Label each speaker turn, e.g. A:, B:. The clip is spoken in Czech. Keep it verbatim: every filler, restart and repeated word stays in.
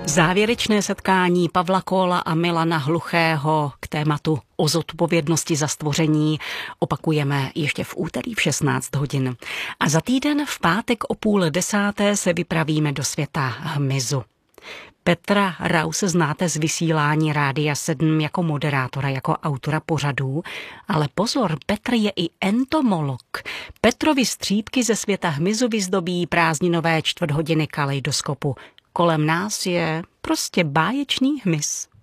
A: Závěrečné setkání Pavla Kohla a Milana Hluchého k tématu o zodpovědnosti za stvoření opakujeme ještě v úterý v šestnáct hodin. A za týden v pátek o půl desáté se vypravíme do světa hmyzu. Petra Rause znáte z vysílání Rádia sedm jako moderátora, jako autora pořadů, ale pozor, Petr je i entomolog. Petrovi střípky ze světa hmyzu vyzdobí prázdninové čtvrthodiny kaleidoskopu. Kolem nás je prostě báječný hmyz.